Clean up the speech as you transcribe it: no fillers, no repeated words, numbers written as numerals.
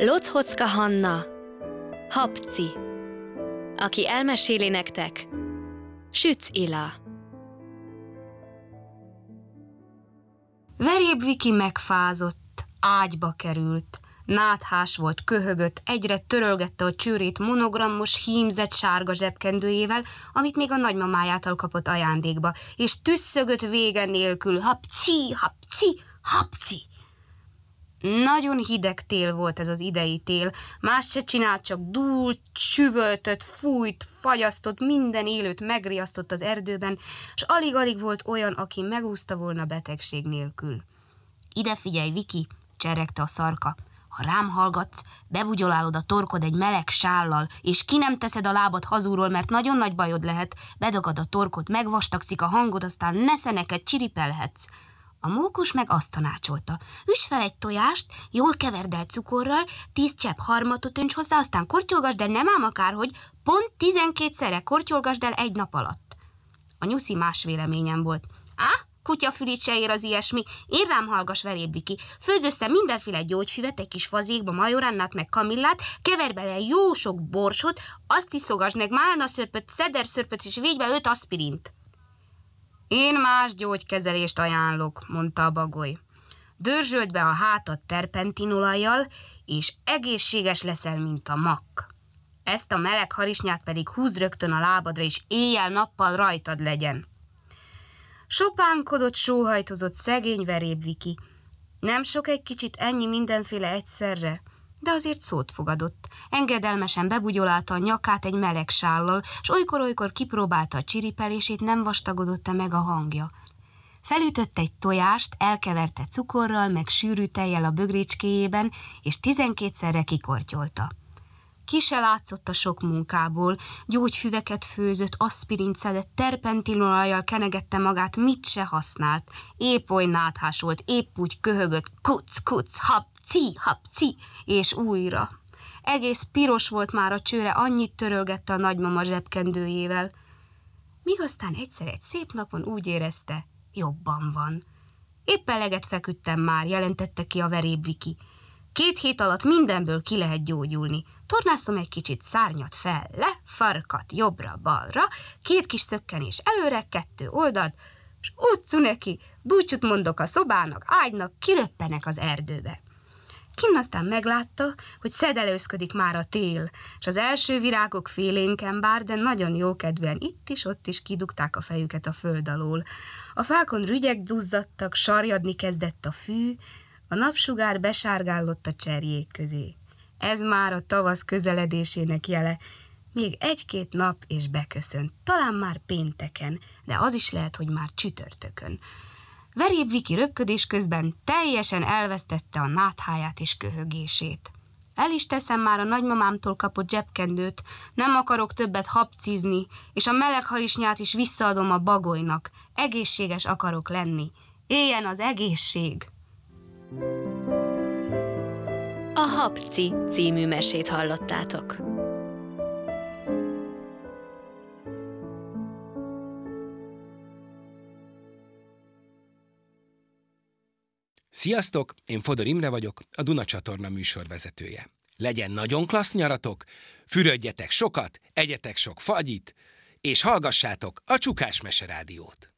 Lochocka Hanna, Habci. Aki elmeséli nektek, Sütz Ila. Veréb Viki megfázott, ágyba került. Náthás volt, köhögött, egyre törölgette a csőrét monogrammos, hímzett sárga zsebkendőjével, amit még a nagymamájától kapott ajándékba, és tüsszögött vége nélkül, hapci, hapci, hapci. Nagyon hideg tél volt ez az idei tél, más se csinált, csak dúlt, süvöltött, fújt, fagyasztott, minden élőt megriasztott az erdőben, s alig-alig volt olyan, aki megúszta volna betegség nélkül. Ide figyelj, Viki, cseregte a szarka. Ha rám hallgatsz, bebugyolálod a torkod egy meleg sállal, és ki nem teszed a lábad hazulról, mert nagyon nagy bajod lehet, bedagad a torkod, megvastagszik a hangod, aztán nesze neked, csiripelhetsz. A mókus meg azt tanácsolta. Üss fel egy tojást, jól keverd el cukorral, 10 csepp harmatot önts hozzá, aztán kortyolgasd el, nem ám akárhogy, pont 12-szerre kortyolgasd el egy nap alatt. A nyuszi más véleményen volt. Kutyafülit se ér az ilyesmi, én rám hallgass, Veréb Viki. Főzz össze mindenféle gyógyfüvet, egy kis fazékba, majorannát, meg kamillát, kever bele jó sok borsot, azt iszogasd meg málnaszörpöt, szederszörpöt, és végy be 5 aspirint. Én más gyógykezelést ajánlok, mondta a bagoly. Dörzsöld be a hátad terpentinolajjal, és egészséges leszel, mint a makk. Ezt a meleg harisnyát pedig húzd rögtön a lábadra, és éjjel-nappal rajtad legyen. Sopánkodott, sóhajtozott szegény Veréb Viki. Nem sok egy kicsit ennyi mindenféle egyszerre, de azért szót fogadott. Engedelmesen bebugyolálta a nyakát egy meleg sállal, s olykor-olykor kipróbálta a csiripelését, nem vastagodott-e meg a hangja. Felütött egy tojást, elkeverte cukorral, meg sűrű tejjel a bögrécskéjében, és 12-szerre kikortyolta. Ki se látszott a sok munkából, gyógyfüveket főzött, aspirint szedett, terpentinolajjal kenegette magát, mit se használt. Épp oly náthás volt, épp úgy köhögött, kuc, hapci, hapci, és újra. Egész piros volt már a csőre, annyit törölgette a nagymama zsebkendőjével. Míg aztán egyszer egy szép napon úgy érezte, jobban van. Épp eleget feküdtem már, jelentette ki a Veréb Viki. 2 hét alatt mindenből ki lehet gyógyulni. Tornászom egy kicsit szárnyat fel, le, farkat jobbra-balra, 2 kis szökkenés előre, 2 oldalt, s utcu neki, búcsút mondok a szobának, ágynak, kiröppenek az erdőbe. Kinn aztán meglátta, hogy szedelőzködik már a tél, és az első virágok félénken bár, de nagyon jókedvűen itt is, ott is kidugták a fejüket a föld alól. A fákon rügyek duzzadtak, sarjadni kezdett a fű, a napsugár besárgállott a cserjék közé. Ez már a tavasz közeledésének jele. Még 1-2 nap és beköszönt, talán már pénteken, de az is lehet, hogy már csütörtökön. Veréb Viki röpködés közben teljesen elvesztette a nátháját és köhögését. El is teszem már a nagymamámtól kapott zsebkendőt, nem akarok többet hapcizni, és a meleg harisnyát is visszaadom a bagolynak. Egészséges akarok lenni. Éljen az egészség! A Habci című mesét hallottátok. Sziasztok, én Fodor Imre vagyok, a Duna csatorna műsorvezetője. Legyen nagyon klassz nyaratok, fürödjetek sokat, egyetek sok fagyit, és hallgassátok a Csukás Meserádiót.